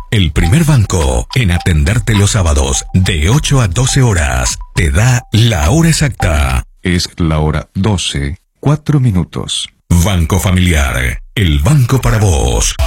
el primer banco en atenderte los sábados de 8 a 12 horas. Te da la hora exacta. Es la hora 12:04. Banco Familiar, el banco para vos.